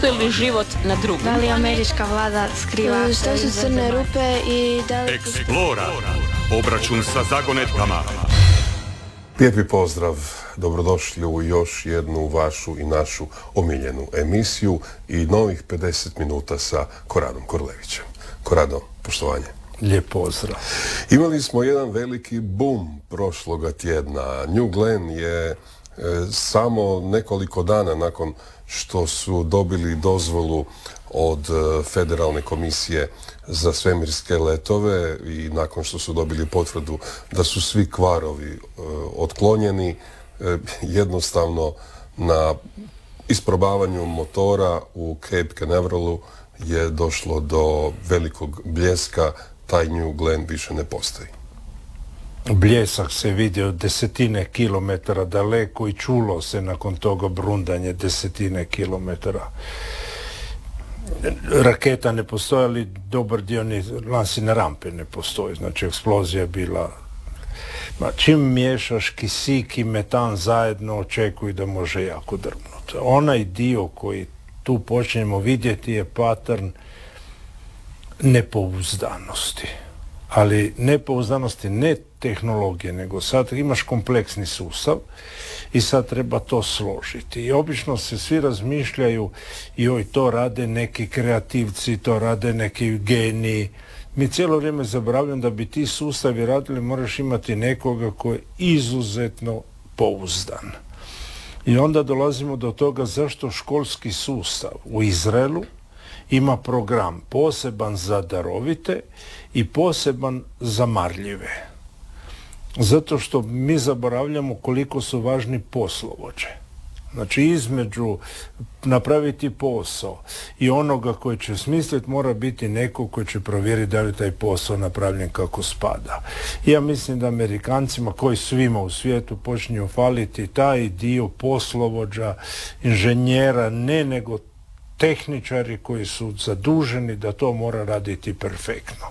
postoji li život na drugom? Da li američka vlada skriva što su crne rupe i da li... Eksplora. Obračun sa zagonetkama. Lijepi pozdrav, dobrodošli u još jednu vašu i našu omiljenu emisiju i novih 50 minuta sa Koradom Korlevićem. Korado, poštovanje. Lijep pozdrav. Imali smo jedan veliki boom prošloga tjedna. New Glenn je samo nekoliko dana nakon što su dobili dozvolu od Federalne komisije za svemirske letove i nakon što su dobili potvrdu da su svi kvarovi otklonjeni, jednostavno na isprobavanju motora u Cape Canaveralu je došlo do velikog bljeska. Taj New Glenn više ne postoji. Bljesak se vidio desetine kilometara daleko i čulo se nakon toga brundanje desetine kilometara. Raketa ne postoji, ali dobar dio lansine rampe ne postoji, znači eksplozija je bila... Čim miješaš kisik i metan zajedno, očekuj da može jako drvnuti. Onaj dio koji tu počnemo vidjeti je pattern nepouzdanosti. Ali nepouzdanosti ne tehnologije, nego sad imaš kompleksni sustav i sad treba to složiti. I obično se svi razmišljaju joj, to rade neki kreativci, to rade neki geniji. Mi cijelo vrijeme zaboravljamo da bi ti sustavi radili, moraš imati nekoga koji je izuzetno pouzdan. I onda dolazimo do toga zašto školski sustav u Izraelu ima program poseban za darovite i poseban za marljive. Zato što mi zaboravljamo koliko su važni poslovođe. Znači između napraviti posao i onoga koji će smisliti mora biti neko koji će provjeriti da li je taj posao napravljen kako spada. Ja mislim da Amerikancima koji svima u svijetu počinju faliti taj dio poslovođa, inženjera, ne nego tehničari koji su zaduženi da to mora raditi perfektno.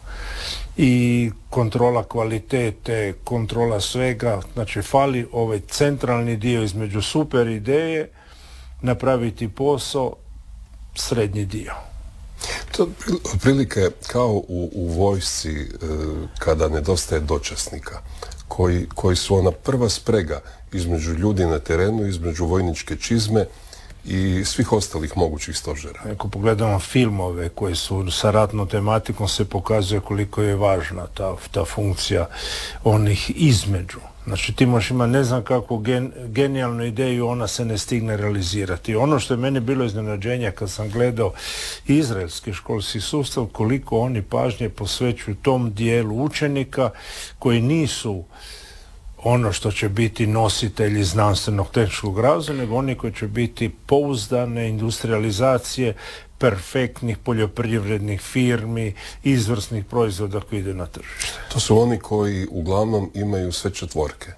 I kontrola kvalitete, kontrola svega, znači fali ovaj centralni dio između super ideje, napraviti posao, srednji dio. To otprilike kao u vojsci kada nedostaje dočasnika, koji su ona prva sprega između ljudi na terenu, između vojničke čizme i svih ostalih mogućih stožera. Ako pogledamo filmove koji su sa ratnom tematikom, se pokazuje koliko je važna ta funkcija onih između. Znači ti možeš imati ne znam kakvu genijalnu ideju, ona se ne stigne realizirati. Ono što je meni bilo iznenađenje kad sam gledao izraelski školski sustav, koliko oni pažnje posvećuju tom dijelu učenika koji nisu ono što će biti nositelji znanstvenog tehničkog razvoja, nego oni koji će biti pouzdane industrializacije perfektnih poljoprivrednih firmi, izvrsnih proizvoda koji ide na tržište. To su oni koji uglavnom imaju sve četvorke.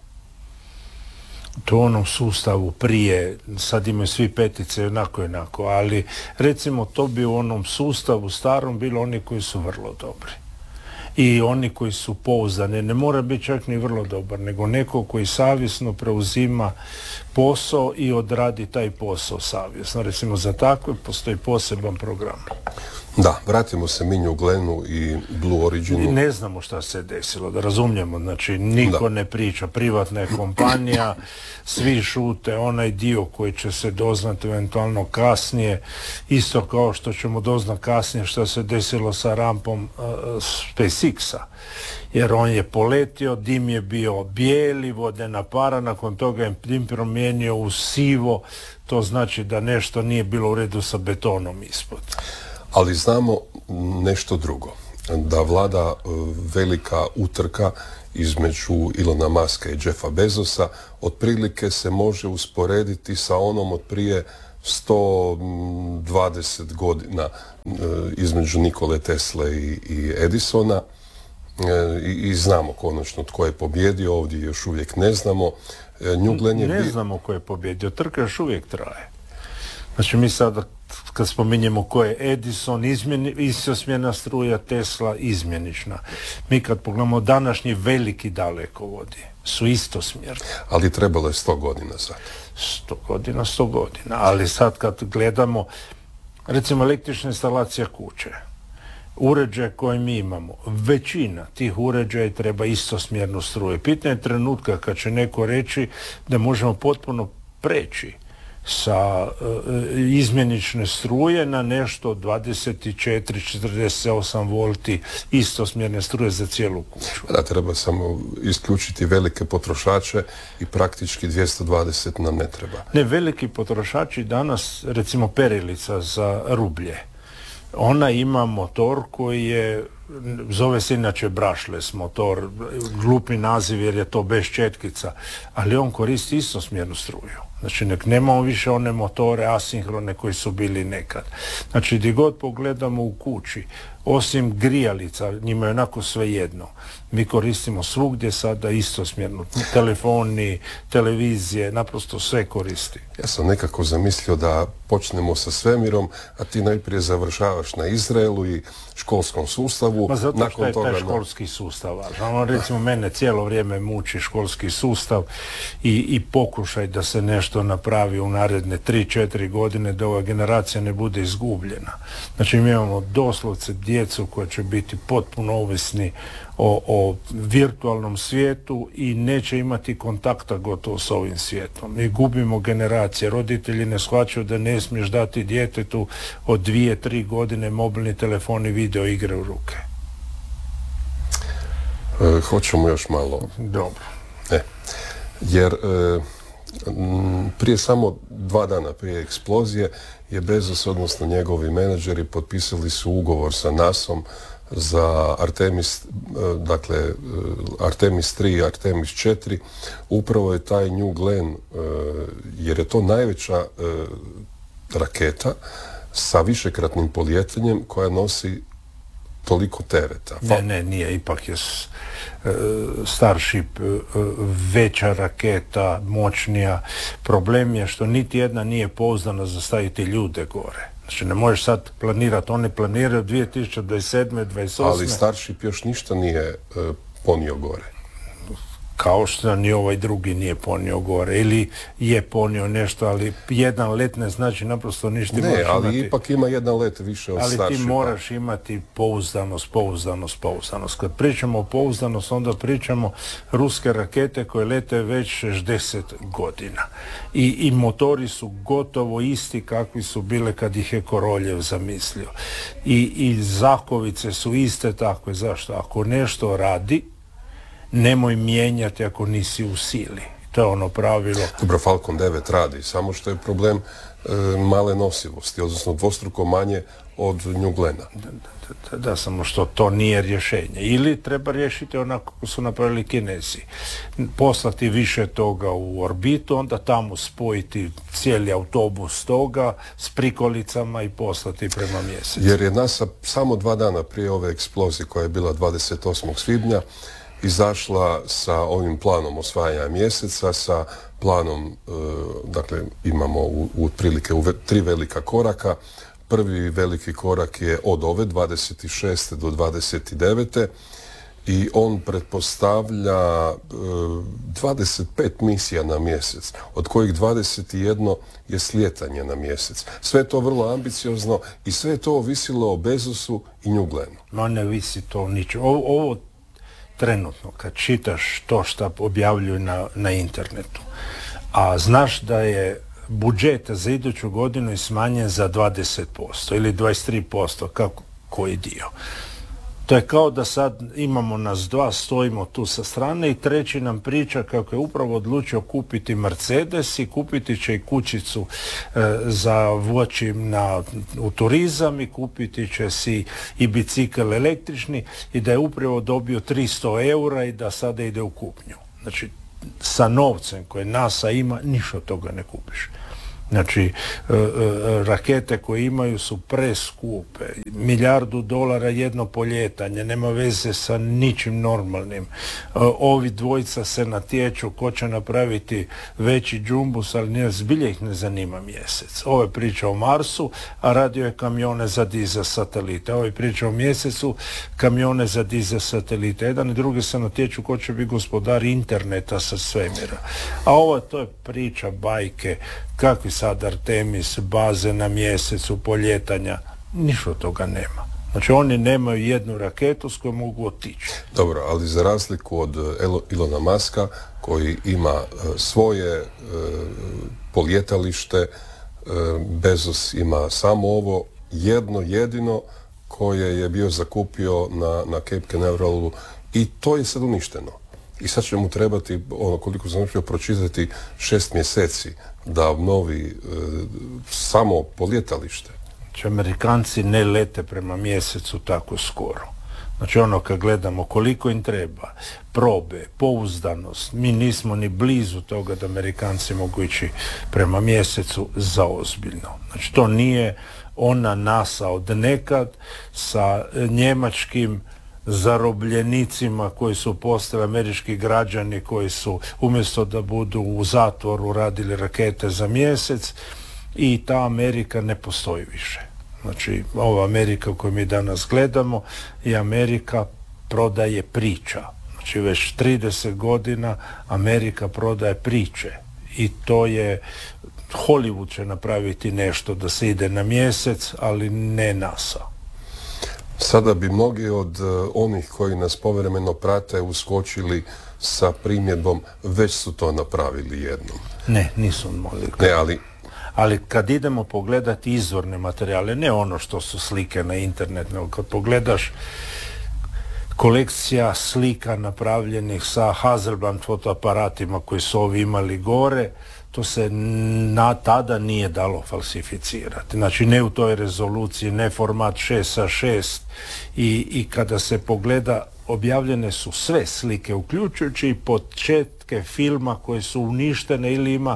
To u onom sustavu prije, sad imaju svi petice jednako, ali recimo to bi u onom sustavu starom bilo oni koji su vrlo dobri. I oni koji su pouzdani, ne mora biti čak ni vrlo dobar, nego neko koji savjesno preuzima posao i odradi taj posao savjesno. Recimo za takve postoji poseban program. Da, vratimo se mi New Glennu i Blue Originu. Ne znamo šta se desilo, da razumijemo, znači niko ne priča, privatna je kompanija, svi šute, onaj dio koji će se doznati eventualno kasnije, isto kao što ćemo doznati kasnije što se desilo sa rampom SpaceX-a. Jer on je poletio, dim je bio bijeli, vodena para, nakon toga je dim promijenio u sivo, to znači da nešto nije bilo u redu sa betonom ispod. Ali znamo nešto drugo, da vlada velika utrka između Ilona Muska i Jeffa Bezosa, otprilike se može usporediti sa onom od prije 120 godina između Nikole Tesle i Edisona. I znamo konačno tko je pobjedio, ovdje još uvijek ne znamo. Ne znamo ko je pobjedio, trka još uvijek traje. Znači mi sada kad spominjemo ko je Edison, istosmjerna struja, Tesla, izmjenična. Mi kad pogledamo današnji veliki dalekovodi su istosmjerni. Ali trebalo je 100 godina sad. 100 godina, ali sad kad gledamo recimo električna instalacija kuće, uređaj koji mi imamo, većina tih uređaja treba istosmjernu struju. Pitanje je trenutka kad će neko reći da možemo potpuno preći sa izmjenične struje na nešto 24-48 volti istosmjerne struje za cijelu kuću. Da, treba samo isključiti velike potrošače i praktički 220 nam ne treba. Ne, veliki potrošači danas, recimo perilica za rublje, ona ima motor koji je, zove se inače brushless motor, glupi naziv jer je to bez četkica, ali on koristi istosmjernu struju. Znači, nemamo više one motore asinhrone koji su bili nekad. Znači, gdje god pogledamo u kući, osim grijalica, njima je onako svejedno. Mi koristimo svugdje sada istosmjernu. Telefoni, televizije, naprosto sve koristi. Ja sam nekako zamislio da počnemo sa svemirom, a ti najprije završavaš na Izraelu i školskom sustavu. Ma zato što je taj školski sustav važan. Recimo, mene cijelo vrijeme muči školski sustav i pokušaj da se nešto napravi u naredne 3-4 godine, da ova generacija ne bude izgubljena. Znači, mi imamo doslovce djecu koja će biti potpuno ovisni o virtualnom svijetu i neće imati kontakta gotovo s ovim svijetom. Mi gubimo generacije. Roditelji ne shvaćaju da ne smiješ dati djetetu od 2-3 godine mobilni telefon i video igre u ruke. Hoćemo još malo. Dobro. Jer prije samo 2 dana prije eksplozije je Bezos, odnosno njegovi menadžeri, potpisali su ugovor sa NASA-om za Artemis, dakle Artemis 3 i Artemis 4. Upravo je taj New Glenn, jer je to najveća raketa sa višekratnim polijetanjem koja nosi toliko tereta. Ne, nije, ipak je Starship veća raketa, moćnija. Problem je što niti jedna nije pouzdana za staviti ljude gore. Znači, ne možeš sad planirati, oni planiraju 2027. 2028. Ali Starship još ništa nije ponio gore. Kao što ni ovaj drugi nije ponio gore. Ili je ponio nešto, ali jedan let ne znači naprosto ništa. Ne, ali ipak ima jedan let više od Starshipa. Ali ti moraš imati pouzdanost. Kad pričamo o pouzdanost, onda pričamo ruske rakete koje lete već 60 godina. I motori su gotovo isti kakvi su bile kad ih je Koroljev zamislio. I zakovice su iste takve. Zašto? Ako nešto radi, nemoj mijenjati ako nisi u sili. To je ono pravilo. Dobro, Falcon 9 radi, samo što je problem male nosivosti, odnosno dvostruko manje od New Glena. Da, samo što to nije rješenje. Ili treba riješiti onako kako su napravili Kinezi. Poslati više toga u orbitu, onda tamo spojiti cijeli autobus toga s prikolicama i poslati prema mjesecu. Jer je NASA samo 2 dana prije ove eksplozije, koja je bila 28. svibnja, izašla sa ovim planom osvajanja mjeseca, sa planom, dakle, imamo otprilike 3 velika koraka. Prvi veliki korak je od ove 26. do 29. i on pretpostavlja 25 misija na mjesec, od kojih 21 je slijetanje na mjesec. Sve je to vrlo ambiciozno i sve je to ovisilo o Bezosu i New Glenu. No, ne visi to ničemu. Ovo trenutno, kad čitaš to što objavljuju na internetu, a znaš da je budžet za iduću godinu je smanjen za 20% ili 23%, kako koji dio. To je kao da sad imamo nas 2, stojimo tu sa strane i treći nam priča kako je upravo odlučio kupiti Mercedes i kupiti će i kućicu za voći u turizam i kupiti će si i bicikl električni i da je upravo dobio 300 eura i da sada ide u kupnju. Znači, sa novcem koje NASA ima, ništa od toga ne kupiš. Znači, rakete koje imaju su preskupe. $1 milijardu jedno poljetanje, nema veze sa ničim normalnim. Ovi dvojica se natječu ko će napraviti veći džumbus, ali zbilja ih ne zanima mjesec. Ovo je priča o Marsu, a radio je kamione za dizel satelite. Ovo je priča o mjesecu, kamione za dizel satelite. Jedan i drugi se natječu ko će biti gospodar interneta sa svemira. A ovo to je priča bajke, kakvi sad Artemis, baze na mjesecu, poljetanja, ništa od toga nema. Znači oni nemaju jednu raketu s kojom mogu otići. Dobro, ali za razliku od Ilona Muska koji ima svoje poljetalište, Bezos ima samo ovo jedno jedino koje je bio zakupio na Cape Canaveralu i to je sad uništeno. I sad će mu trebati, koliko sam uspio pročitati, 6 mjeseci da obnovi samo poljetalište. Znači, Amerikanci ne lete prema mjesecu tako skoro. Znači, kad gledamo koliko im treba, probe, pouzdanost, mi nismo ni blizu toga da Amerikanci mogu ići prema mjesecu zaozbiljno. Znači, to nije ona NASA od nekad sa njemačkim zarobljenicima koji su postali američki građani koji su umjesto da budu u zatvoru radili rakete za mjesec i ta Amerika ne postoji više. Znači, ova Amerika koju mi danas gledamo je Amerika prodaje priča. Znači, već 30 godina Amerika prodaje priče i to je, Hollywood će napraviti nešto da se ide na mjesec, ali ne NASA. Sada bi mnogi od onih koji nas povremeno prate uskočili sa primjedbom već su to napravili jednom. Ne, nisu mogli. Ne, ali kad idemo pogledati izvorne materijale, ne ono što su slike na internet, nego kad pogledaš kolekcija slika napravljenih sa Hasselblad fotoaparatima koji su ovi imali gore, to se tada nije dalo falsificirati. Znači ne u toj rezoluciji, ne format 6:6 i kada se pogleda, objavljene su sve slike, uključujući i početke filma koje su uništene ili ima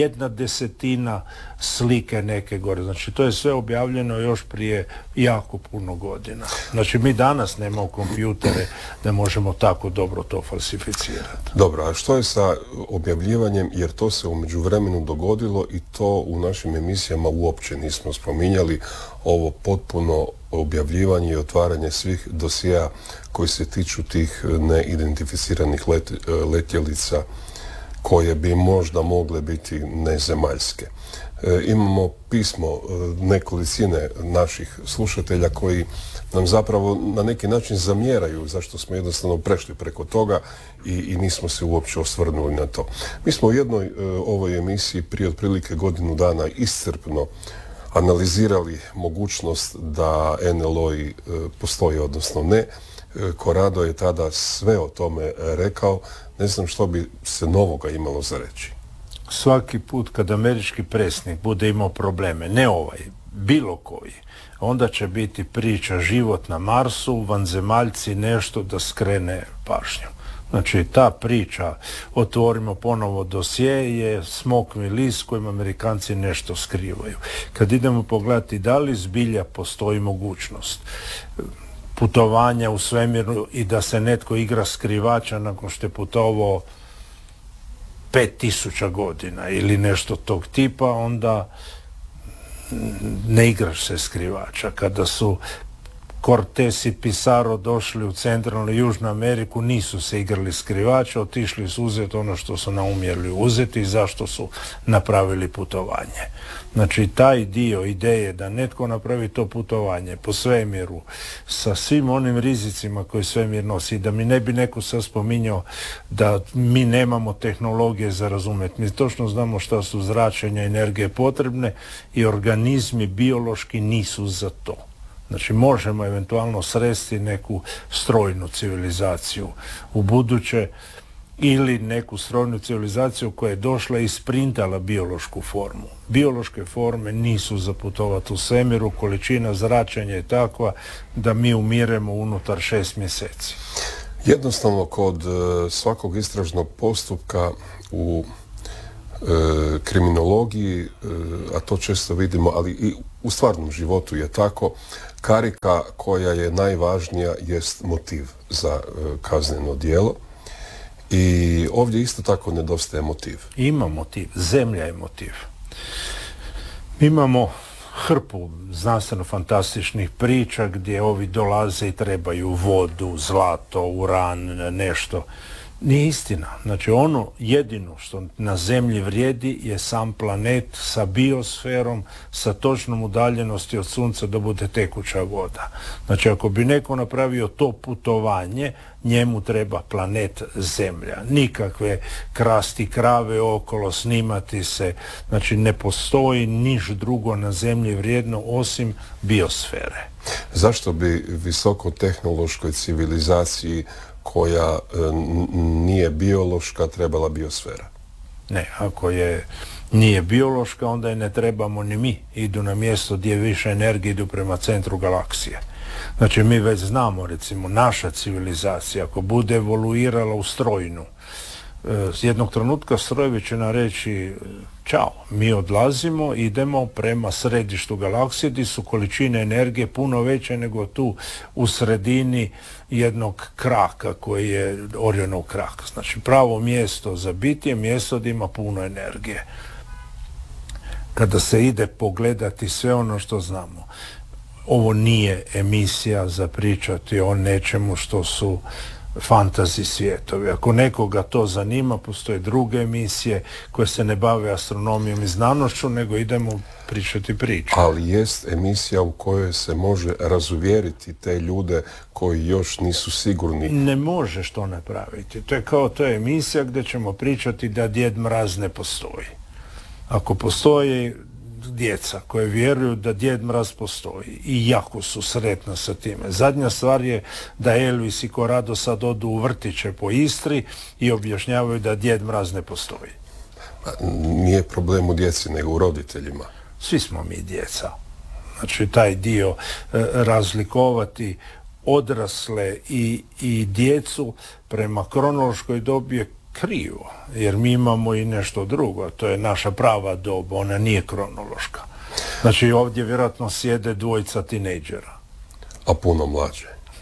1/10 slike neke gore. Znači to je sve objavljeno još prije jako puno godina. Znači mi danas nemamo kompjutere da možemo tako dobro to falsificirati. Dobro, a što je sa objavljivanjem, jer to se u međuvremenu dogodilo i to u našim emisijama uopće nismo spominjali, ovo potpuno objavljivanje i otvaranje svih dosjea koji se tiču tih neidentificiranih letjelica koje bi možda mogle biti nezemaljske. Imamo pismo nekolicine naših slušatelja koji nam zapravo na neki način zamjeraju zašto smo jednostavno prešli preko toga i nismo se uopće osvrnuli na to. Mi smo u jednoj ovoj emisiji prije otprilike godinu dana iscrpno analizirali mogućnost da NLO-i postoji, odnosno ne. Corrado je tada sve o tome rekao. Ne znam što bi se novoga imalo za reći. Svaki put kad američki predsjednik bude imao probleme, ne ovaj, bilo koji, onda će biti priča život na Marsu, vanzemaljci, nešto da skrene pažnju. Znači, ta priča, otvorimo ponovo dosje, je smokvi list kojim Amerikanci nešto skrivaju. Kad idemo pogledati da li zbilja postoji mogućnost putovanja u svemiru i da se netko igra skrivača nakon što je putovao 5000 godina ili nešto tog tipa, onda ne igraš se skrivača. Kada su Cortés i Pizarro došli u centralnu i južnu Ameriku, nisu se igrali skrivača, otišli su uzeti ono što su naumjeli uzeti i zašto su napravili putovanje. Znači, taj dio ideje da netko napravi to putovanje po svemiru sa svim onim rizicima koje svemir nosi, da mi ne bi neko sad spominjao da mi nemamo tehnologije za razumjeti. Mi točno znamo šta su zračenja energije potrebne i organizmi biološki nisu za to. Znači, možemo eventualno sresti neku strojnu civilizaciju u buduće ili neku strojnu civilizaciju koja je došla i sprintala biološku formu. Biološke forme nisu za putovati u svemiru, količina zračenja je takva da mi umiremo unutar 6 mjeseci. Jednostavno, kod svakog istražnog postupka u kriminologiji, a to često vidimo, ali i u stvarnom životu je tako, karika koja je najvažnija jest motiv za kazneno djelo i ovdje isto tako nedostaje motiv. Ima motiv, zemlja je motiv. Imamo hrpu znanstveno-fantastičnih priča gdje ovi dolaze i trebaju vodu, zlato, uran, nešto. Nije istina. Znači ono jedino što na zemlji vrijedi je sam planet sa biosferom, sa točnom udaljenosti od sunca da bude tekuća voda. Znači ako bi neko napravio to putovanje, njemu treba planet Zemlja. Nikakve krasti krave okolo, snimati se. Znači ne postoji niš drugo na zemlji vrijedno osim biosfere. Zašto bi visokotehnološkoj civilizaciji koja nije biološka trebala biosfera? Ne, ako nije biološka, onda je ne trebamo ni mi. Idu na mjesto gdje više energije, idu prema centru galaksije. Znači mi već znamo, recimo, naša civilizacija, ako bude evoluirala u strojnu, s jednog trenutka strojevi će nam reći čao, mi odlazimo, idemo prema središtu galaksije gdje su količine energije puno veće nego tu u sredini jednog kraka koji je Orionov krak. Znači pravo mjesto za biti je mjesto gdje ima puno energije. Kada se ide pogledati sve ono što znamo, ovo nije emisija za pričati o nečemu što su fantasy svijetovi. Ako nekoga to zanima, postoje druge emisije koje se ne bave astronomijom i znanošću, nego idemo pričati priče. Ali jest emisija u kojoj se može razuvjeriti te ljude koji još nisu sigurni. Ne možeš to napraviti. To je emisija gdje ćemo pričati da Djed Mraz ne postoji. Ako postoji djeca koje vjeruju da Djed Mraz postoji i jako su sretna sa time. Zadnja stvar je da Elvis i Korado sad odu u vrtiće po Istri i objašnjavaju da Djed Mraz ne postoji. Nije problem u djeci, nego u roditeljima. Svi smo mi djeca. Znači taj dio razlikovati odrasle i djecu prema kronološkoj dobi je krivo, jer mi imamo i nešto drugo, to je naša prava doba, ona nije kronološka. Znači ovdje vjerojatno sjede dvojica tinejdžera. A puno mlađe.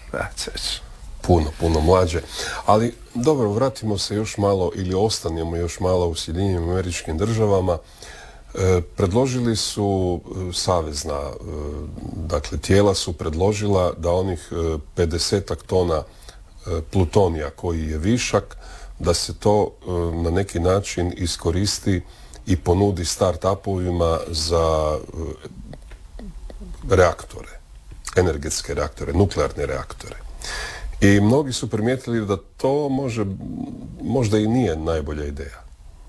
Puno mlađe. Ali dobro, vratimo se još malo ili ostanemo još malo u Sjedinjenim Američkim Državama. Predložili su savezna, dakle tijela su predložila da onih 50 tona plutonija koji je višak, da se to na neki način iskoristi i ponudi start-upovima za reaktore, energetske reaktore, nuklearne reaktore. I mnogi su primijetili da to možda i nije najbolja ideja.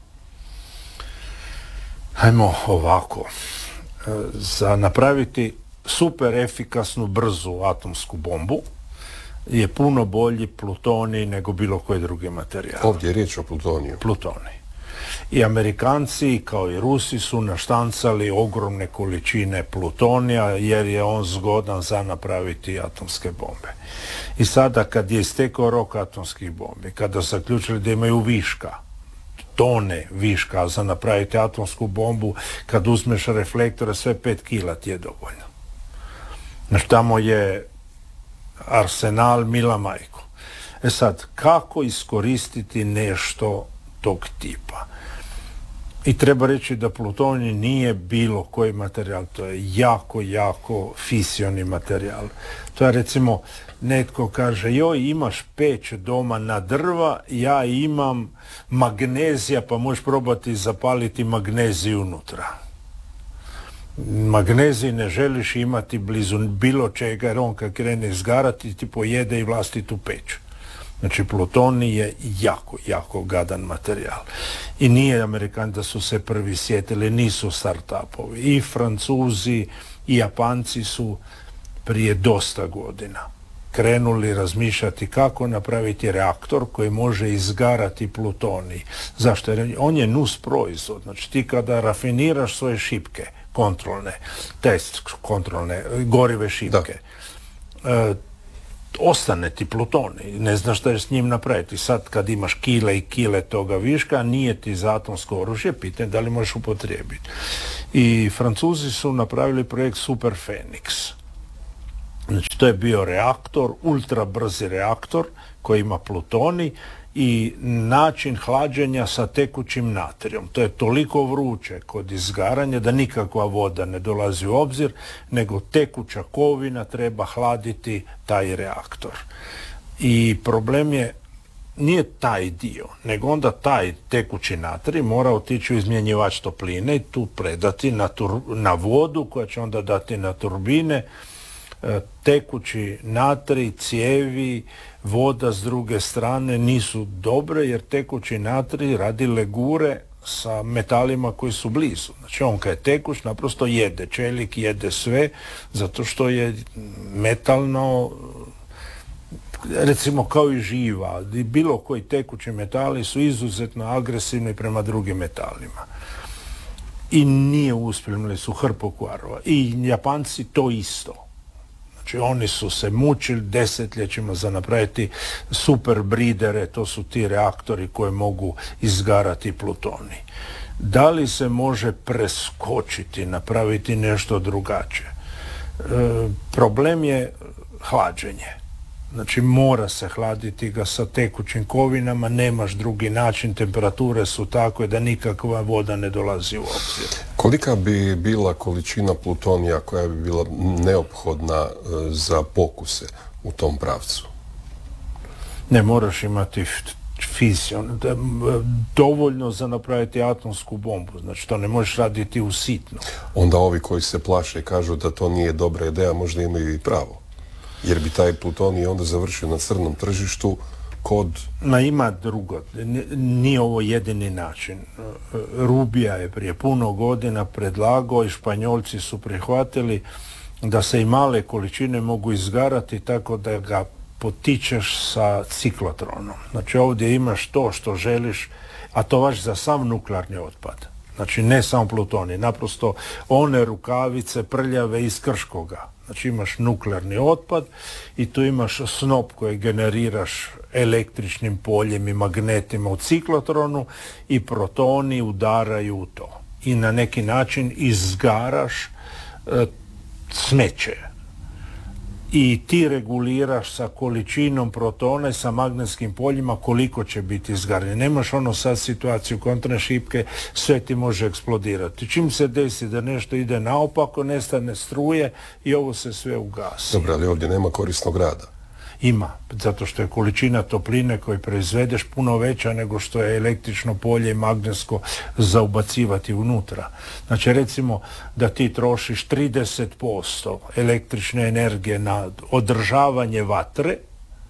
Hajmo ovako. Za napraviti super efikasnu, brzu atomsku bombu je puno bolji plutonij nego bilo koji drugi materijal. Ovdje je riječ o plutoniju. Plutonij. I Amerikanci, kao i Rusi, su naštancali ogromne količine plutonija jer je on zgodan za napraviti atomske bombe. I sada kad je istekao rok atomskih bombi, kada su zaključili da imaju viška, tone viška za napraviti atomsku bombu, kad uzmeš reflektore, sve 5 kila ti je dovoljno. Znači tamo je arsenal mila majko. Sad, kako iskoristiti nešto tog tipa? I treba reći da plutonij nije bilo koji materijal, to je jako fisioni materijal. To je recimo, netko kaže, joj, imaš peć doma na drva, ja imam magnezija, pa možeš probati zapaliti magneziju unutra. Magnezij ne želiš imati blizu bilo čega, jer on kad krene izgarati ti pojede i vlastitu peć. Znači plutonij je jako gadan materijal. I nije Amerikanci da su se prvi sjetili, nisu start-upovi. I Francuzi i Japanci su prije dosta godina krenuli razmišljati kako napraviti reaktor koji može izgarati plutonij. Zašto? Jer on je nus proizvod. Znači ti kada rafiniraš svoje šipke kontrolne, gorive šipke, ostane ti plutonij, ne znaš šta je s njim napraviti. Sad kad imaš kile i kile toga viška, nije ti za atomsko oružje, pitanje da li možeš upotrijebiti. I Francuzi su napravili projekt Super Phoenix. Znači to je bio reaktor, ultra brzi reaktor koji ima plutonij i način hlađenja sa tekućim natrijom. To je toliko vruće kod izgaranja da nikakva voda ne dolazi u obzir, nego tekuća kovina treba hladiti taj reaktor. I problem je nije taj dio, nego onda taj tekući natrij mora otići u izmjenjivač topline i tu predati na vodu koja će onda dati na turbine. Tekući natrij, cijevi, voda s druge strane nisu dobre jer tekući natrij radi legure sa metalima koji su blizu. Znači on kad je tekuć naprosto jede, čelik jede sve zato što je metalno, recimo kao i živa, bilo koji tekući metali su izuzetno agresivni prema drugim metalima. I nije uspjeli, imali su hrpu kvarova. I Japanci to isto. Znači oni su se mučili desetljećima za napraviti super bridere, to su ti reaktori koji mogu izgarati plutonij. Da li se može preskočiti, napraviti nešto drugačije? Problem je hlađenje. Znači mora se hladiti ga sa tekućim kovinama, nemaš drugi način, temperature su takve da nikakva voda ne dolazi u obzir. Kolika bi bila količina plutonija koja bi bila neophodna za pokuse u tom pravcu? Ne moraš imati fizion, dovoljno za napraviti atomsku bombu, znači to ne možeš raditi u sitno. Onda ovi koji se plaše i kažu da to nije dobra ideja možda imaju i pravo. Jer bi taj plutonij onda završio na crnom tržištu kod... Ima drugo. Nije ovo jedini način. Rubija je prije puno godina predlagao i Španjolci su prihvatili da se i male količine mogu izgarati tako da ga potičeš sa ciklotronom. Znači ovdje imaš to što želiš, a to važi za sav nuklearni otpad. Znači ne samo plutonij, naprosto one rukavice prljave iz Krškoga. Znači imaš nuklearni otpad i tu imaš snop koji generiraš električnim poljem i magnetima u ciklotronu i protoni udaraju u to. I na neki način izgaraš smeće. I ti reguliraš sa količinom protona i sa magnetskim poljima koliko će biti izgaranje. Nemaš ono sad situaciju kontra šipke, sve ti može eksplodirati. Čim se desi da nešto ide naopako, nestane struje i ovo se sve ugasi. Dobro, ali ovdje nema korisnog rada. Ima, zato što je količina topline koju proizvedeš puno veća nego što je električno polje i magnetsko za ubacivati unutra. Znači recimo da ti trošiš 30% električne energije na održavanje vatre,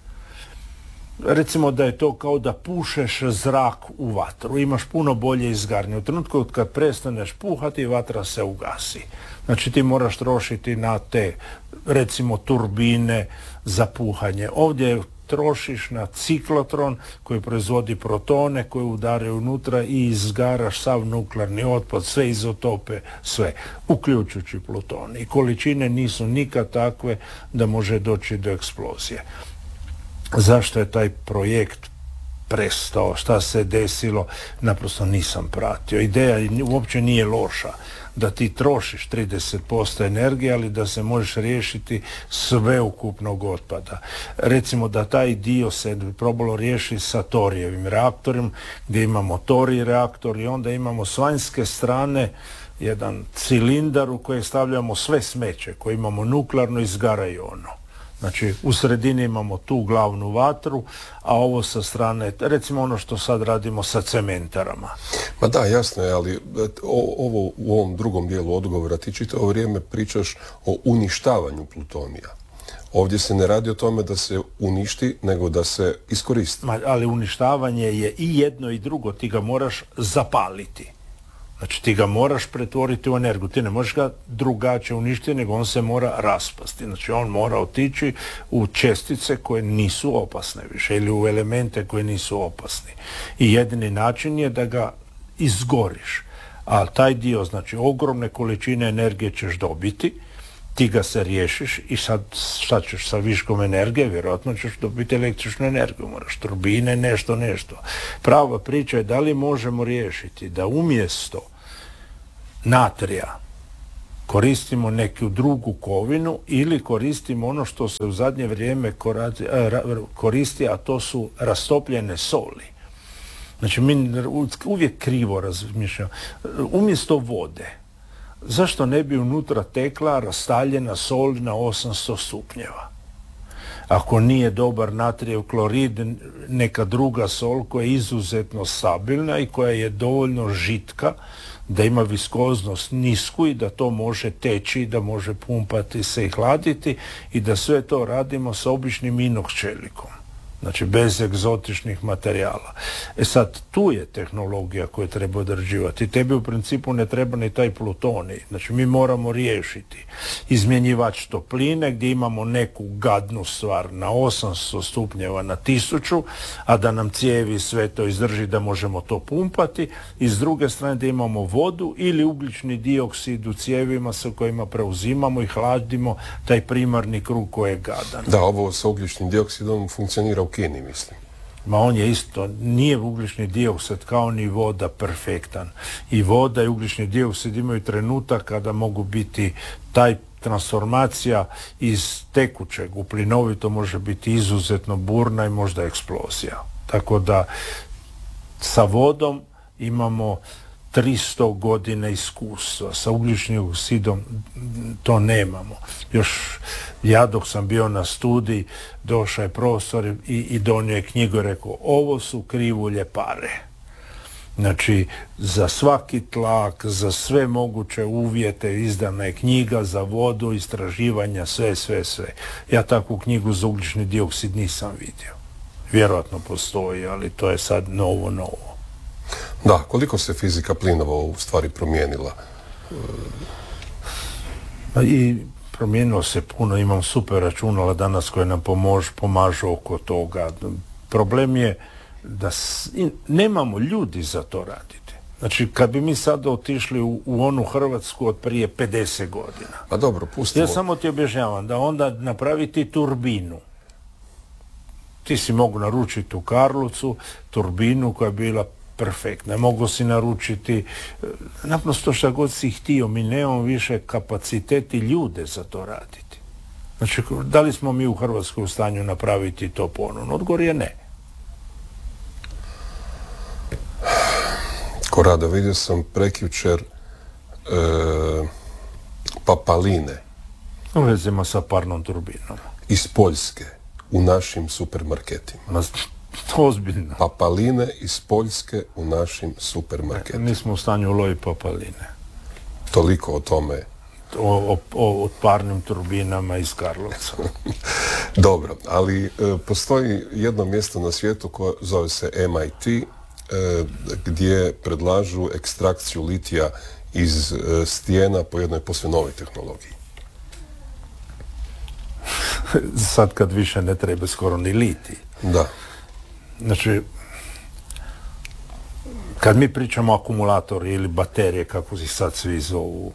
recimo da je to kao da pušeš zrak u vatru, imaš puno bolje izgaranje. U trenutku kad prestaneš puhati, vatra se ugasi. Znači ti moraš trošiti na te, recimo, turbine za puhanje. Ovdje trošiš na ciklotron koji proizvodi protone koji udaraju unutra i izgaraš sav nuklearni otpad, sve izotope, sve, uključujući plutonij. I količine nisu nikad takve da može doći do eksplozije. Zašto je taj projekt prestao, šta se desilo, naprosto nisam pratio. Ideja uopće nije loša da ti trošiš 30% energije, ali da se možeš riješiti sveukupnog otpada. Recimo da taj dio se probalo riješiti sa torijevim reaktorom, gdje imamo torij reaktor i onda imamo s vanjske strane jedan cilindar u koji stavljamo sve smeće, koje imamo nuklearno, izgaraju ono. Znači, u sredini imamo tu glavnu vatru, a ovo sa strane, recimo ono što sad radimo sa cementarama. Ma da, jasno je, ali ovo u ovom drugom dijelu odgovora ti čitavo vrijeme pričaš o uništavanju plutonija. Ovdje se ne radi o tome da se uništi, nego da se iskoristi. Ali uništavanje je i jedno i drugo, ti ga moraš zapaliti. Znači ti ga moraš pretvoriti u energiju, ti ne možeš ga drugačije uništiti, nego on se mora raspasti. Znači on mora otići u čestice koje nisu opasne više ili u elemente koje nisu opasni. I jedini način je da ga izgoriš. A taj dio, znači ogromne količine energije ćeš dobiti, ti ga se riješiš i sad šta ćeš sa viškom energije, vjerojatno ćeš dobiti električnu energiju, moraš turbine, nešto. Prava priča je da li možemo riješiti da umjesto natrija koristimo neku drugu kovinu ili koristimo ono što se u zadnje vrijeme koristi, a to su rastopljene soli. Znači mi uvijek krivo razmišljamo. Umjesto vode, zašto ne bi unutra tekla rastaljena sol na 800 stupnjeva? Ako nije dobar natrijev klorid, neka druga sol koja je izuzetno stabilna i koja je dovoljno žitka da ima viskoznost nisku i da to može teći, da može pumpati se i hladiti i da sve to radimo sa običnim inox čelikom. Znači bez egzotičnih materijala. Sad, tu je tehnologija koju treba određivati. Tebi u principu ne treba ni taj plutonij. Znači mi moramo riješiti izmjenjivač topline gdje imamo neku gadnu stvar na 800 stupnjeva na 1000, a da nam cijevi sve to izdrži da možemo to pumpati, i s druge strane da imamo vodu ili ugljični dioksid u cijevima sa kojima preuzimamo i hladimo taj primarni krug koji je gadan. Da, ovo sa ugljičnim dioksidom funkcionira u Kini, mislim. Ma on je isto, nije ugljični dioksid kao ni voda perfektan. I voda i ugljični dioksid imaju trenutak kada mogu biti taj transformacija iz tekućeg u plinovito može biti izuzetno burna i možda eksplozija. Tako da sa vodom imamo 300 godina iskustva, sa ugljičnim dioksidom to nemamo. Još ja dok sam bio na studiji, došao je profesor i donio je knjigu i rekao, ovo su krivulje pare. Znači, za svaki tlak, za sve moguće uvjete izdana je knjiga za vodu, istraživanja, sve. Ja takvu knjigu za ugljični dioksid nisam vidio. Vjerojatno postoji, ali to je sad novo. Da, koliko se fizika plinova u stvari promijenila? I promijenilo se puno, imam super računala danas koje nam pomažu oko toga. Problem je da nemamo ljudi za to raditi. Znači, kad bi mi sada otišli u onu Hrvatsku od prije 50 godina. Pa dobro, pustimo. Ja samo ti objašnjavam da onda napraviti turbinu. Ti si mogu naručiti u Karlovcu turbinu koja je bila perfektna. Mogu si naručiti naprosto što god si htio. Mi nemamo više kapaciteti ljude za to raditi. Znači, da li smo mi u Hrvatskoj u stanju napraviti to ponovno? Odgovor je ne. Korado, vidio sam prekjučer papaline. U vezima sa parnom turbinom. Iz Poljske u našim supermarketima. Ozbiljno. Papaline iz Poljske u našim supermarketima. Nismo u stanju uloviti papaline. Toliko o tome. O parnim turbinama iz Karlovca. Dobro, ali postoji jedno mjesto na svijetu koje zove se MIT, gdje predlažu ekstrakciju litija iz stijena po jednoj posve novoj tehnologiji. Sad kad više ne treba skoro ni litij. Da. Znači, kad mi pričamo o akumulatori ili baterije, kako se sad svi zovu,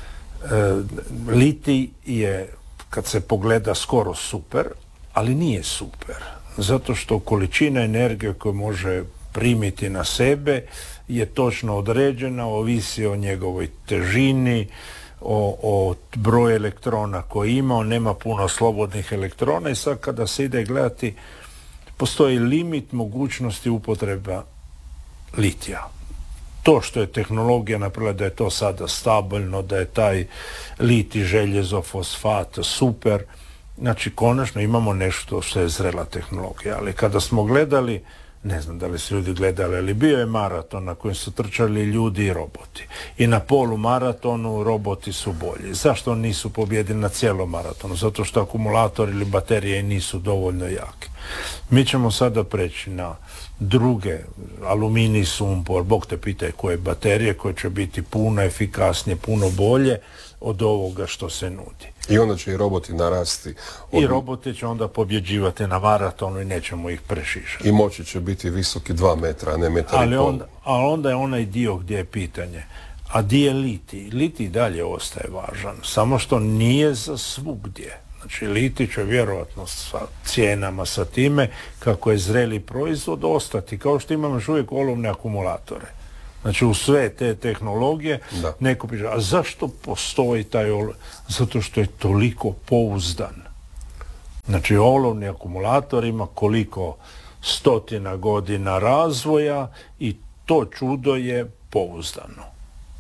litij je, kad se pogleda, skoro super, ali nije super. Zato što količina energije koju može primiti na sebe je točno određena, ovisi o njegovoj težini, o broju elektrona koji ima, on nema puno slobodnih elektrona i sad kada se ide gledati, postoji limit mogućnosti upotreba litija. To što je tehnologija napravila da je to sada stabilno, da je taj litij, željezo, fosfat super, znači konačno imamo nešto što je zrela tehnologija. Ali kada smo gledali, ne znam da li su ljudi gledali, ali bio je maraton na kojem su trčali ljudi i roboti. I na polumaratonu roboti su bolji. Zašto nisu pobjedili na cijelom maratonu? Zato što akumulatori ili baterije nisu dovoljno jake. Mi ćemo sada preći na druge, aluminij, sumpor, Bog te pitaj koje baterije, koje će biti puno efikasnije, puno bolje od ovoga što se nudi. I onda će i roboti narasti. I roboti će onda pobjeđivati na maratonu i nećemo ih prešišati. I moći će biti visoki 2 metra, a ne metar i pol. Ali onda je onaj dio gdje je pitanje. A di je litij? Litij dalje ostaje važan, samo što nije za svugdje. Znači, litij će vjerojatno sa cijenama, sa time, kako je zreli proizvod, ostati. Kao što imamo još uvijek olovne akumulatore. Znači, u sve te tehnologije, neko piše, a zašto postoji taj Zato što je toliko pouzdan. Znači, olovni akumulator ima koliko 100 godina razvoja i to čudo je pouzdano.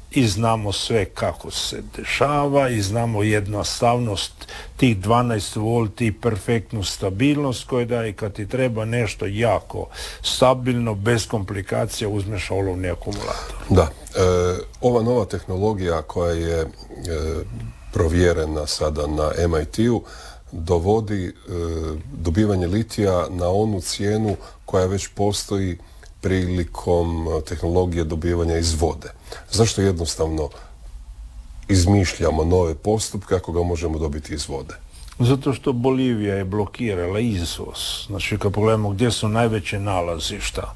i znamo sve kako se dešava i znamo jednostavnost tih 12 volti i perfektnu stabilnost koju daje. Kad ti treba nešto jako stabilno, bez komplikacija, uzmeš olovni akumulator. Da, ova nova tehnologija koja je provjerena sada na MIT-u dovodi dobivanje litija na onu cijenu koja već postoji prilikom tehnologije dobivanja iz vode. Zašto jednostavno izmišljamo nove postupke ako ga možemo dobiti iz vode? Zato što Bolivija je blokirala izvoz. Znači, kad pogledamo gdje su najveće nalazišta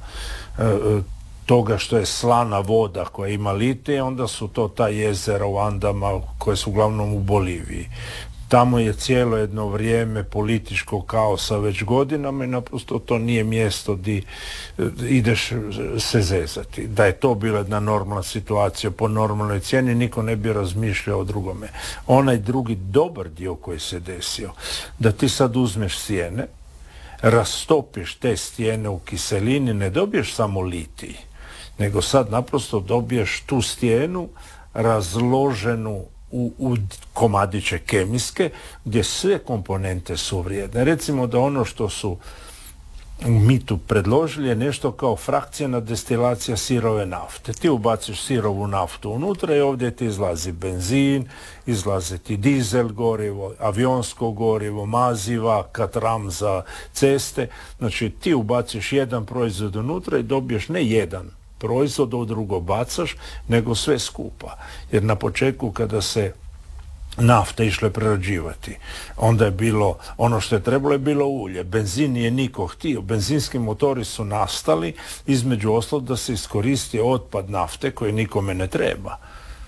toga što je slana voda koja ima litije, onda su to ta jezera u Andama koje su uglavnom u Boliviji. Tamo je cijelo jedno vrijeme političkog kaosa već godinama i naprosto to nije mjesto gdje ideš se zezati. Da je to bila jedna normalna situacija po normalnoj cijeni, niko ne bi razmišljao o drugome. Onaj drugi dobar dio koji se desio, da ti sad uzmeš stijene, rastopiš te stijene u kiselini, ne dobiješ samo litij, nego sad naprosto dobiješ tu stijenu razloženu u komadiće kemijske, gdje sve komponente su vrijedne. Recimo da ono što su mi tu predložili je nešto kao frakcijna destilacija sirove nafte. Ti ubaciš sirovu naftu unutra i ovdje ti izlazi benzin, izlazi ti dizel gorivo, avionsko gorivo, maziva, katram za ceste. Znači ti ubaciš jedan proizvod unutra i dobiješ ne jedan proizvod, u drugo bacaš, nego sve skupa. Jer na početku kada se nafta išle prerađivati, onda je bilo, ono što je trebalo je bilo ulje. Benzin nije niko htio. Benzinski motori su nastali između ostalog da se iskoristi otpad nafte koji nikome ne treba.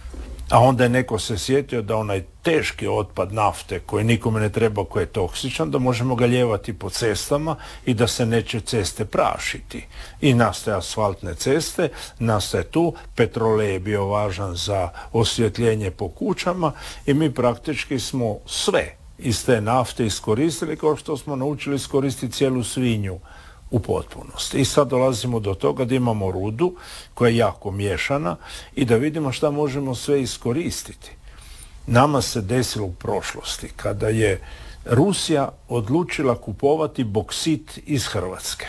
A onda je neko se sjetio da onaj teški otpad nafte koji nikome ne treba, koji je toksičan, da možemo ga lijevati po cestama i da se neće ceste prašiti. I nastaje asfaltne ceste, nastaje tu, petrolej je bio važan za osvjetljenje po kućama i mi praktički smo sve iz te nafte iskoristili kao što smo naučili iskoristiti cijelu svinju u potpunosti. I sad dolazimo do toga da imamo rudu koja je jako miješana i da vidimo šta možemo sve iskoristiti. Nama se desilo u prošlosti kada je Rusija odlučila kupovati boksit iz Hrvatske.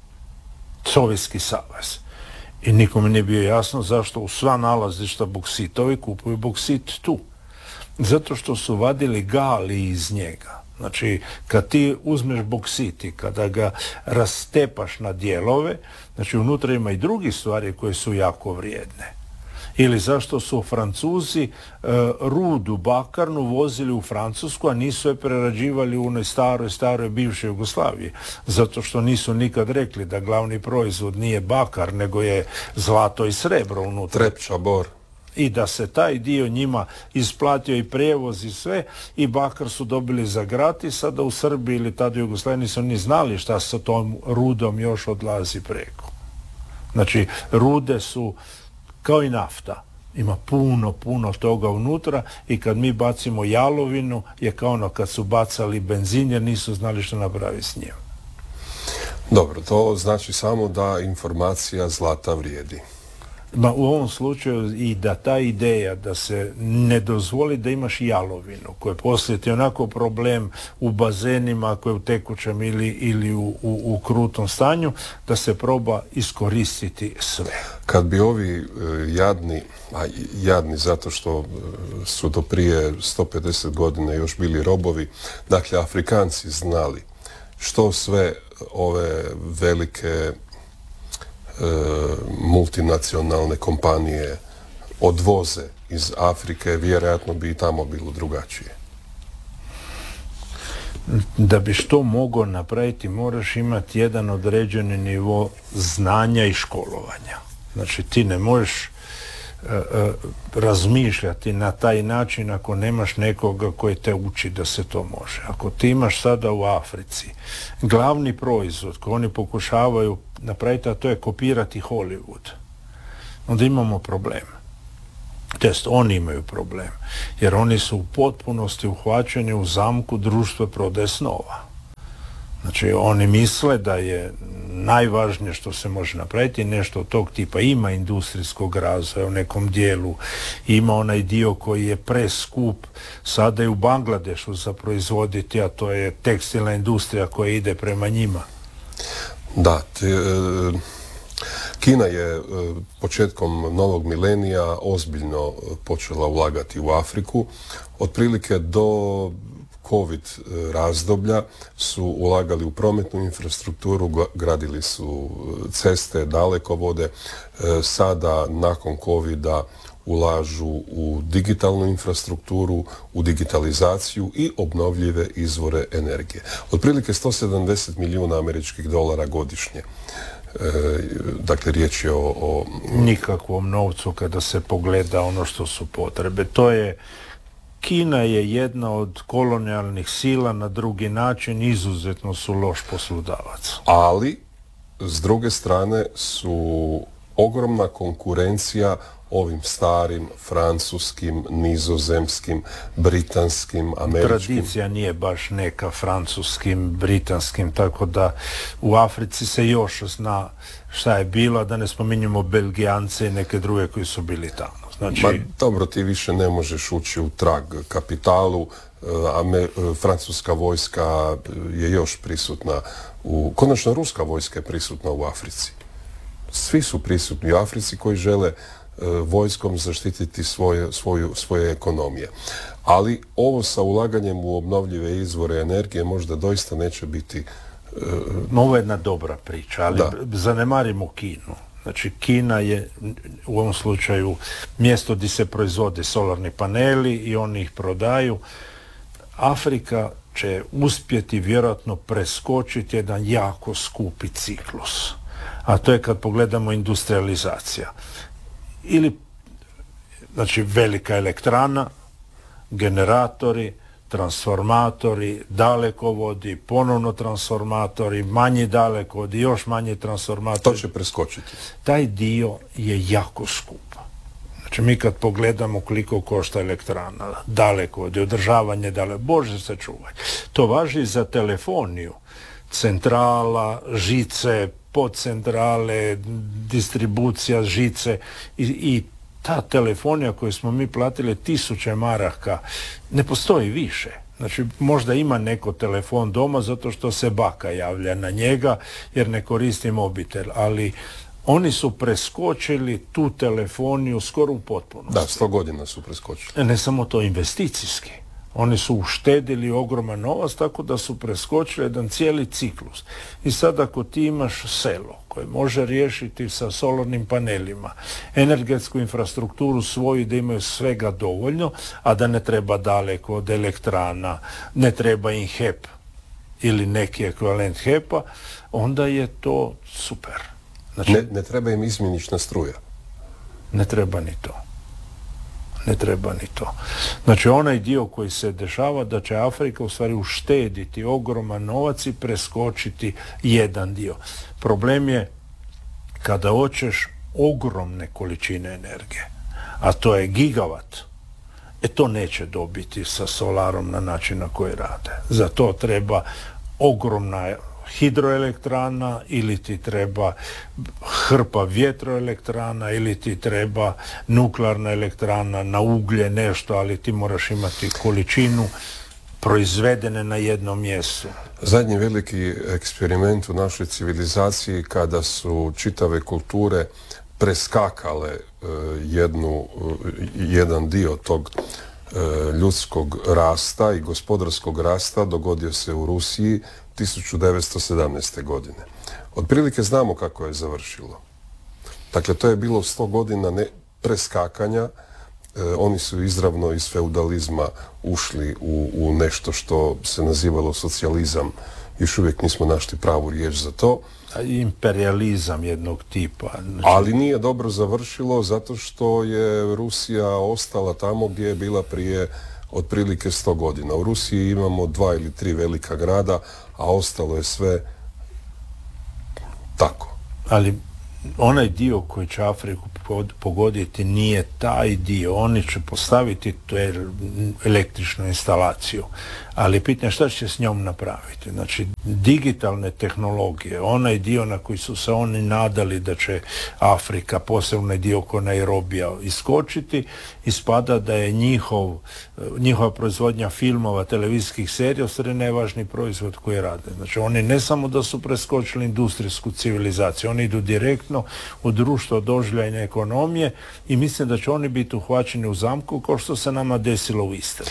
Sovjetski savez. I nikome nije bio jasno zašto u sva nalazišta boksitovi kupuju boksit tu. Zato što su vadili gali iz njega. Znači, kad ti uzmeš boksit i kada ga rastepaš na dijelove, znači unutra ima i drugih stvari koje su jako vrijedne. Ili zašto su Francuzi rudu bakarnu vozili u Francusku, a nisu je prerađivali u onoj staroj bivšoj Jugoslaviji. Zato što nisu nikad rekli da glavni proizvod nije bakar, nego je zlato i srebro unutra. Trepča, bor. I da se taj dio njima isplatio i prijevoz i sve, i bakar su dobili za gratis, sada u Srbiji ili tada u Jugoslaviji nisu ni znali šta sa tom rudom još odlazi preko. Znači, rude su kao i nafta. Ima puno toga unutra i kad mi bacimo jalovinu je kao ono kad su bacali benzin jer nisu znali što napraviti s njim. Dobro, to znači samo da informacija zlata vrijedi. U ovom slučaju i da ta ideja da se ne dozvoli da imaš jalovinu koja poslije ti onako problem u bazenima koje je u tekućem ili u krutom stanju, da se proba iskoristiti sve. Kad bi ovi jadni zato što su do prije 150 godina još bili robovi, dakle Afrikanci znali što sve ove velike multinacionalne kompanije odvoze iz Afrike, vjerojatno bi i tamo bilo drugačije. Da bi što mogao napraviti, moraš imati jedan određeni nivo znanja i školovanja. Znači, ti ne možeš razmišljati na taj način ako nemaš nekoga koji te uči da se to može. Ako ti imaš sada u Africi glavni proizvod koji oni pokušavaju napraviti, a to je kopirati Hollywood, onda imamo problem. Test, oni imaju problem. Jer oni su u potpunosti uhvaćeni u zamku društva prodaje snova. Znači, oni misle da je najvažnije što se može napraviti nešto od tog tipa. Ima industrijskog razvoja u nekom dijelu, ima onaj dio koji je preskup sada i u Bangladešu za proizvoditi, a to je tekstilna industrija koja ide prema njima. Da, Kina je početkom novog milenija ozbiljno počela ulagati u Afriku. Otprilike do COVID razdoblja su ulagali u prometnu infrastrukturu, gradili su ceste, dalekovode. Sada, nakon COVID-a, ulažu u digitalnu infrastrukturu, u digitalizaciju i obnovljive izvore energije. Otprilike $170 milijuna američkih dolara godišnje. Dakle, riječ je o nikakvom novcu kada se pogleda ono što su potrebe. Kina je jedna od kolonijalnih sila, na drugi način izuzetno su loš poslodavac. Ali, s druge strane, su ogromna konkurencija ovim starim francuskim, nizozemskim, britanskim, američkim. Tradicija nije baš neka francuskim, britanskim, tako da u Africi se još zna šta je bilo, da ne spominjemo Belgijance i neke druge koji su bili tamo. Znači... dobro, ti više ne možeš ući u trag kapitalu, francuska vojska je još prisutna konačno ruska vojska je prisutna u Africi. Svi su prisutni u Africi koji žele vojskom zaštititi svoje ekonomije. Ali ovo sa ulaganjem u obnovljive izvore energije možda doista neće biti... Ovo je jedna dobra priča, ali zanemarimo Kinu. Znači, Kina je u ovom slučaju mjesto gdje se proizvode solarni paneli i oni ih prodaju. Afrika će uspjeti vjerojatno preskočiti jedan jako skupi ciklus. A to je kad pogledamo industrializacija. Ili, znači, velika elektrana, generatori, transformatori, dalekovodi, ponovno transformatori, manji dalekovodi, još manji transformatori. To će preskočiti. Taj dio je jako skup. Znači, mi kad pogledamo koliko košta elektrana, dalekovodi, održavanje Bože sačuvaj. To važi za telefoniju. Centrala, žice, podcentrale, distribucija žice i ta telefonija koju smo mi platili 1000 maraka ne postoji više. Znači, možda ima neko telefon doma zato što se baka javlja na njega jer ne koristi mobitel, ali oni su preskočili tu telefoniju skoro u potpunosti. Da, 100 godina su preskočili. Ne samo to, investicijski. Oni su uštedili ogroman novac, tako da su preskočili jedan cijeli ciklus. I sad ako ti imaš selo koje može riješiti sa solarnim panelima, energetsku infrastrukturu svoju da imaju svega dovoljno, a da ne treba daleko od elektrana, ne treba im HEP ili neki ekvivalent HEP-a, onda je to super. Znači, ne treba im izmjenična struja. Ne treba ni to. Ne treba ni to. Znači, onaj dio koji se dešava da će Afrika u stvari uštediti ogroman novac i preskočiti jedan dio. Problem je kada hoćeš ogromne količine energije, a to je gigavat, to neće dobiti sa solarom na način na koji rade. Za to treba ogromna hidroelektrana, ili ti treba hrpa vjetroelektrana, ili ti treba nuklearna elektrana na uglje, nešto, ali ti moraš imati količinu proizvedene na jednom mjestu. Zadnji veliki eksperiment u našoj civilizaciji kada su čitave kulture preskakale jedan dio tog ljudskog rasta i gospodarskog rasta dogodio se u Rusiji 1917. godine. Otprilike znamo kako je završilo. Dakle, to je bilo 100 godina preskakanja. Oni su izravno iz feudalizma ušli u nešto što se nazivalo socijalizam. Još uvijek nismo našli pravu riječ za to. Imperializam jednog tipa. Znači... Ali nije dobro završilo zato što je Rusija ostala tamo gdje je bila prije otprilike 100 godina. U Rusiji imamo 2 ili 3 velika grada, a ostalo je sve tako. Ali onaj dio koji će Afriku pogoditi nije taj dio. Oni će postaviti tu električnu instalaciju, ali pitanje šta će s njom napraviti. Znači, digitalne tehnologije, onaj dio na koji su se oni nadali da će Afrika, posebno dio oko Nairobija, iskočiti, ispada da je njihova proizvodnja filmova, televizijskih serija ostane najvažniji proizvod koji rade. Znači, oni ne samo da su preskočili industrijsku civilizaciju, oni idu direktno u društvo doživljajne ekonomije i mislim da će oni biti uhvaćeni u zamku kao što se nama desilo u Istri.